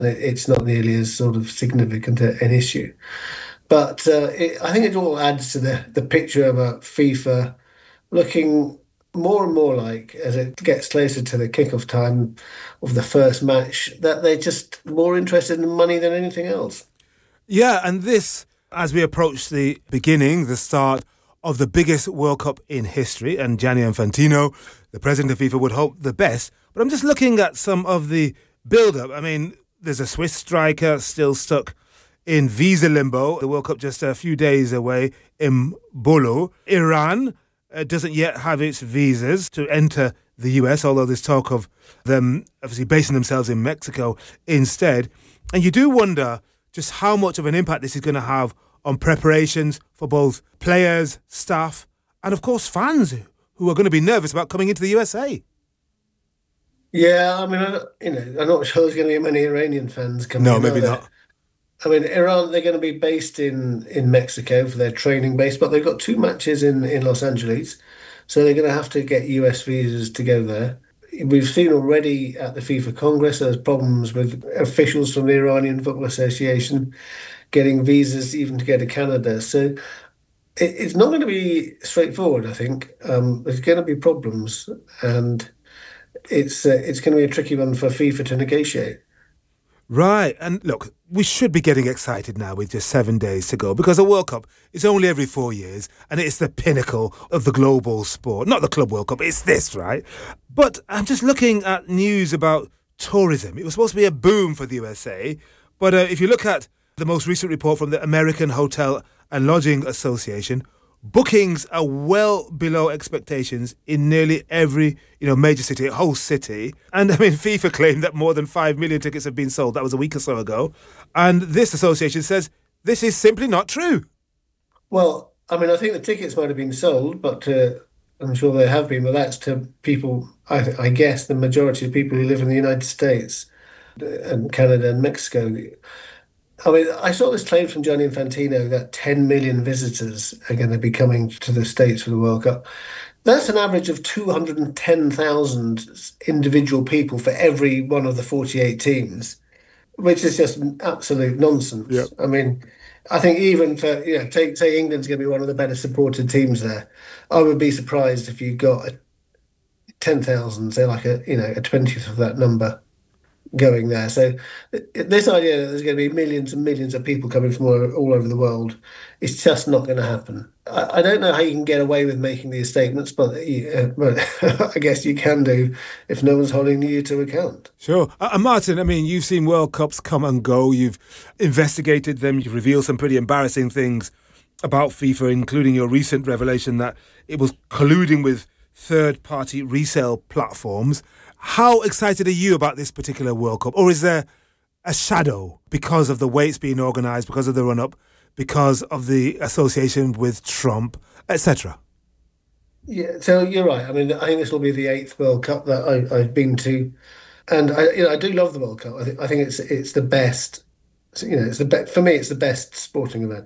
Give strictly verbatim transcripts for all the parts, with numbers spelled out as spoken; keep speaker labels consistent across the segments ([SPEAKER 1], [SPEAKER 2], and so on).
[SPEAKER 1] It's not nearly as sort of significant a, an issue. But uh, it, I think it all adds to the, the picture of a FIFA looking more and more like, as it gets closer to the kickoff time of the first match, that they're just more interested in money than anything else.
[SPEAKER 2] Yeah, and this, as we approach the beginning, the start of the biggest World Cup in history, and Gianni Infantino, the president of FIFA, would hope the best. But I'm just looking at some of the build-up. I mean, there's a Swiss striker still stuck in visa limbo. The World Cup just a few days away in Bolu. Iran uh, doesn't yet have its visas to enter the U S, although there's talk of them obviously basing themselves in Mexico instead. And you do wonder just how much of an impact this is going to have on preparations for both players, staff, and of course fans who are going to be nervous about coming into the U S A.
[SPEAKER 1] Yeah, I mean, I, you know, I'm not sure there's going to be many Iranian fans coming.
[SPEAKER 2] No,
[SPEAKER 1] in,
[SPEAKER 2] maybe not.
[SPEAKER 1] I mean, Iran, they're going to be based in, in Mexico for their training base, but they've got two matches in, in Los Angeles, so they're going to have to get U S visas to go there. We've seen already at the FIFA Congress there's problems with officials from the Iranian Football Association getting visas even to go to Canada. So it, it's not going to be straightforward, I think. Um, there's going to be problems, and it's uh, it's going to be a tricky one for FIFA to negotiate.
[SPEAKER 2] Right. And look, we should be getting excited now with just seven days to go, because the World Cup is only every four years and it's the pinnacle of the global sport. Not the Club World Cup, it's this, right? But I'm just looking at news about tourism. It was supposed to be a boom for the U S A. But uh, if you look at the most recent report from the American Hotel and Lodging Association, bookings are well below expectations in nearly every, you know, major city, host city. And I mean, FIFA claimed that more than five million tickets have been sold. That was a week or so ago. And this association says this is simply not true.
[SPEAKER 1] Well, I mean, I think the tickets might have been sold, but uh, I'm sure they have been. But that's to people, I, I guess, the majority of people who live in the United States and Canada and Mexico. I mean, I saw this claim from Gianni Infantino that ten million visitors are going to be coming to the States for the World Cup. That's an average of two hundred ten thousand individual people for every one of the forty-eight teams, which is just absolute nonsense.
[SPEAKER 2] Yep.
[SPEAKER 1] I mean, I think even for, you know, take, say England's going to be one of the better supported teams there, I would be surprised if you got ten thousand, say like a, you know, a twentieth of that number going there. So this idea that there's going to be millions and millions of people coming from all, all over the world, it's just not going to happen. I, I don't know how you can get away with making these statements, but you, uh, well, I guess you can do if no one's holding you to account.
[SPEAKER 2] Sure. Uh, and Martin, I mean, you've seen World Cups come and go. You've investigated them. You've revealed some pretty embarrassing things about FIFA, including your recent revelation that it was colluding with third-party resale platforms. How excited are you about this particular World Cup? Or is there a shadow because of the way it's being organised, because of the run-up, because of the association with Trump, et cetera?
[SPEAKER 1] Yeah, so you're right. I mean, I think this will be the eighth World Cup that I, I've been to, and I, you know, I do love the World Cup. I think I think it's it's the best. You know, it's the best for me. It's the best sporting event.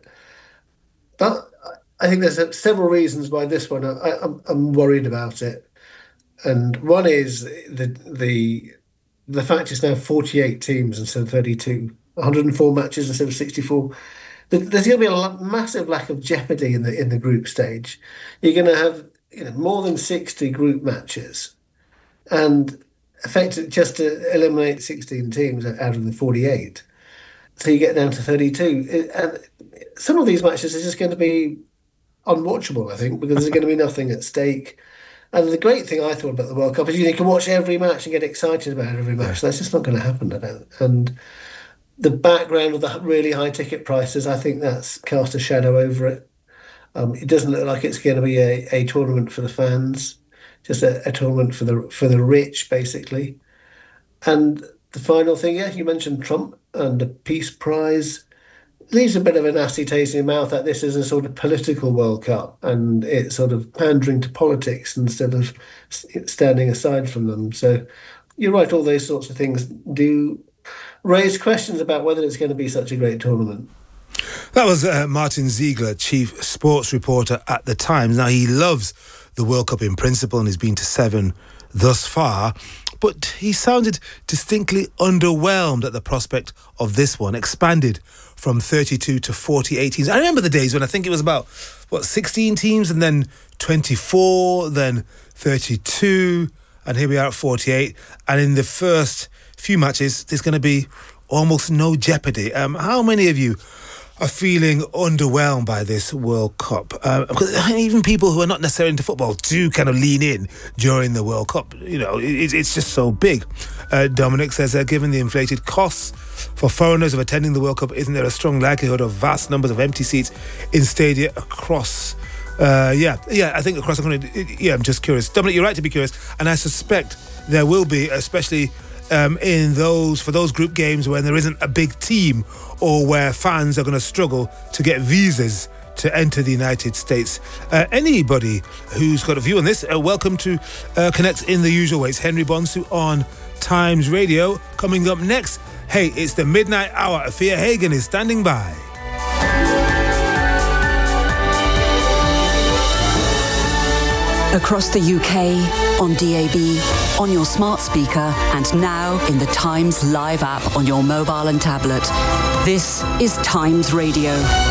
[SPEAKER 1] But I think there's several reasons why this one I, I'm, I'm worried about it. And one is the the the fact it's now forty-eight teams instead of thirty-two, one hundred four matches instead of sixty-four. There's going to be a massive lack of jeopardy in the in the group stage. You're going to have, you know, more than sixty group matches, and effectively just to eliminate sixteen teams out of the forty-eight, so you get down to thirty-two. And some of these matches are just going to be unwatchable, I think, because there's going to be nothing at stake. And the great thing I thought about the World Cup is you can watch every match and get excited about every match. That's just not going to happen, I don't. And the background of the really high ticket prices, I think that's cast a shadow over it. Um, it doesn't look like it's going to be a, a tournament for the fans, just a, a tournament for the for the rich, basically. And the final thing, yeah, you mentioned Trump and the Peace Prize. Leaves a bit of a nasty taste in your mouth that this is a sort of political World Cup and it's sort of pandering to politics instead of standing aside from them. So you're right, all those sorts of things do raise questions about whether it's going to be such a great tournament.
[SPEAKER 2] That was uh, Martin Ziegler, chief sports reporter at The Times. Now, he loves the World Cup in principle and he's been to seven thus far. but he sounded distinctly underwhelmed at the prospect of this one, expanded from thirty-two to forty-eight teams. I remember the days when I think it was about, what, sixteen teams, and then twenty-four, then thirty-two, and here we are at forty-eight. And in the first few matches, there's going to be almost no jeopardy. Um, how many of you are feeling underwhelmed by this World Cup? Uh, because even people who are not necessarily into football do kind of lean in during the World Cup. You know, it, it's just so big. Uh, Dominic says, uh, given the inflated costs for foreigners of attending the World Cup, isn't there a strong likelihood of vast numbers of empty seats in stadia across... Uh, yeah, yeah, I think across the country. Yeah, I'm just curious. Dominic, you're right to be curious. And I suspect there will be, especially... Um, in those for those group games when there isn't a big team or where fans are going to struggle to get visas to enter the United States. Uh, anybody who's got a view on this, uh, welcome to uh, connect in the usual ways. Henry Bonsu on Times Radio. Coming up next, hey, it's the midnight hour. Afia Hagen is standing by.
[SPEAKER 3] Across the U K, on D A B, on your smart speaker, and now in the Times Live app on your mobile and tablet. This is Times Radio.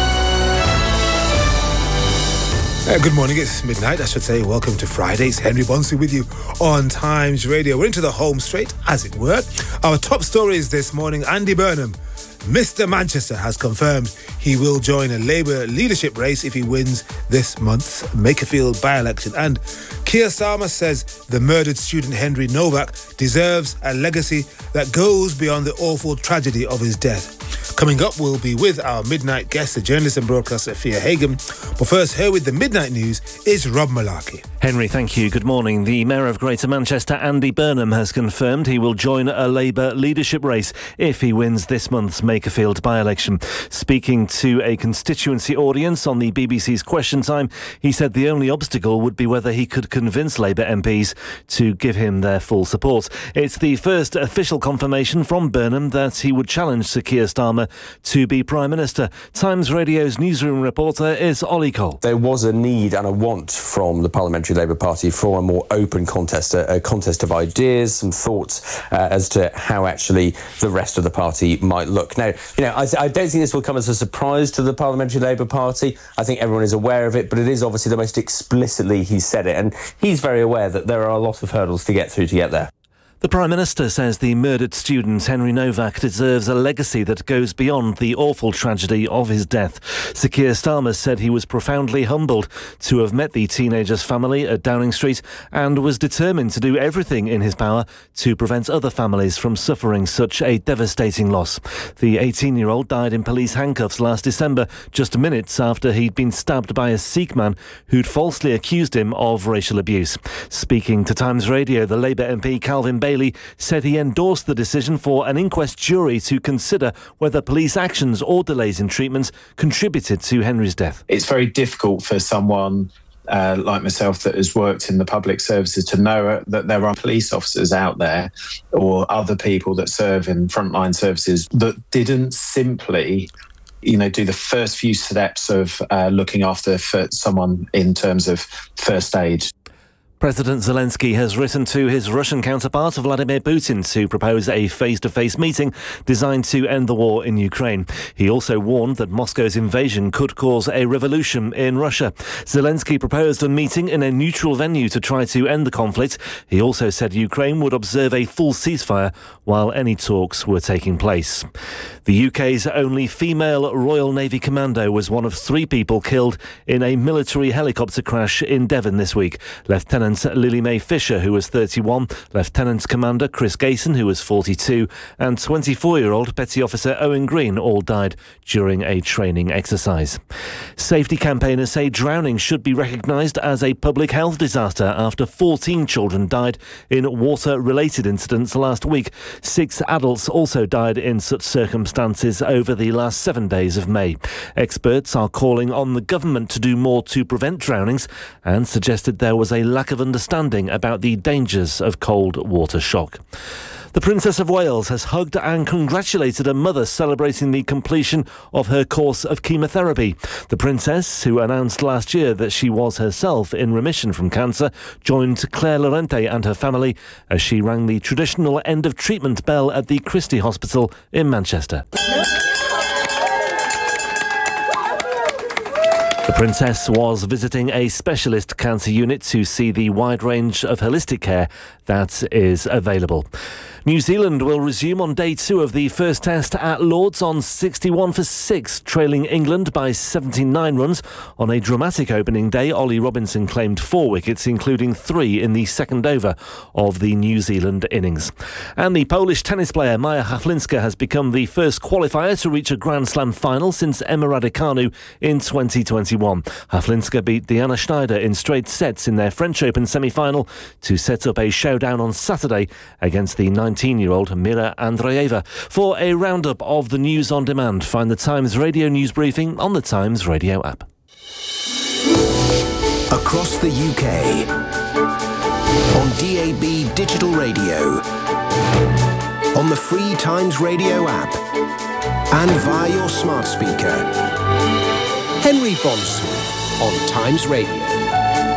[SPEAKER 2] Uh, good morning, it's midnight, I should say. Welcome to Friday. It's Henry Bonsu with you on Times Radio. We're into the home straight, as it were. Our top stories this morning, Andy Burnham, Mister Manchester, has confirmed he will join a Labour leadership race if he wins this month's Makerfield by-election. And Keir Starmer says the murdered student Henry Novak deserves a legacy that goes beyond the awful tragedy of his death. Coming up, we'll be with our midnight guest, the journalist and broadcaster Afia Hagen. But first, here with the midnight news is Rob Malarkey.
[SPEAKER 4] Henry, thank you. Good morning. The Mayor of Greater Manchester, Andy Burnham, has confirmed he will join a Labour leadership race if he wins this month's Makerfield by-election. Speaking to a constituency audience on the B B C's Question Time, he said the only obstacle would be whether he could convince Labour M Ps to give him their full support. It's the first official confirmation from Burnham that he would challenge Sir Keir Starmer to be Prime Minister. Times Radio's newsroom reporter is Ollie Cole.
[SPEAKER 5] There was a need and a want from the Parliamentary Labour Party for a more open contest, a, a contest of ideas, some thoughts uh, as to how actually the rest of the party might look. Now, you know, I, I don't think this will come as a surprise to the Parliamentary Labour Party. I think everyone is aware of it, but it is obviously the most explicitly he said it, and he's very aware that there are a lot of hurdles to get through to get there.
[SPEAKER 4] The Prime Minister says the murdered student Henry Novak deserves a legacy that goes beyond the awful tragedy of his death. Sir Keir Starmer said he was profoundly humbled to have met the teenager's family at Downing Street and was determined to do everything in his power to prevent other families from suffering such a devastating loss. The eighteen-year-old died in police handcuffs last December, just minutes after he'd been stabbed by a Sikh man who'd falsely accused him of racial abuse. Speaking to Times Radio, the Labour M P Calvin Bailey said he endorsed the decision for an inquest jury to consider whether police actions or delays in treatment contributed to Henry's death.
[SPEAKER 6] It's very difficult for someone uh, like myself that has worked in the public services to know that there are police officers out there or other people that serve in frontline services that didn't simply you know, do the first few steps of uh, looking after for someone in terms of first aid.
[SPEAKER 4] President Zelensky has written to his Russian counterpart Vladimir Putin to propose a face-to-face meeting designed to end the war in Ukraine. He also warned that Moscow's invasion could cause a revolution in Russia. Zelensky proposed a meeting in a neutral venue to try to end the conflict. He also said Ukraine would observe a full ceasefire while any talks were taking place. The U K's only female Royal Navy commando was one of three people killed in a military helicopter crash in Devon this week. Lieutenant Lily Mae Fisher, who was thirty-one, Lieutenant Commander Chris Gayson, who was forty-two, and twenty-four-year-old Petty Officer Owen Green all died during a training exercise. Safety campaigners say drowning should be recognised as a public health disaster after fourteen children died in water-related incidents last week. Six adults also died in such circumstances over the last seven days of May. Experts are calling on the government to do more to prevent drownings and suggested there was a lack of understanding about the dangers of cold water shock. The Princess of Wales has hugged and congratulated her mother celebrating the completion of her course of chemotherapy. The Princess, who announced last year that she was herself in remission from cancer, joined Claire Lorente and her family as she rang the traditional end-of-treatment bell at the Christie Hospital in Manchester. The Princess was visiting a specialist cancer unit to see the wide range of holistic care that is available. New Zealand will resume on day two of the first test at Lords on sixty-one for six, trailing England by seventy-nine runs. On a dramatic opening day, Ollie Robinson claimed four wickets, including three in the second over of the New Zealand innings. And the Polish tennis player Maja Haflinska has become the first qualifier to reach a Grand Slam final since Emma Raducanu in twenty twenty-one. Haflinska beat Diana Schneider in straight sets in their French Open semi-final to set up a showdown on Saturday against the nineteen-year-old Mira Andreeva. For a roundup of the news on demand, find the Times Radio News Briefing on the Times Radio app.
[SPEAKER 7] Across the U K, on D A B digital radio, on the free Times Radio app, and via your smart speaker. Henry Bonson on Times Radio.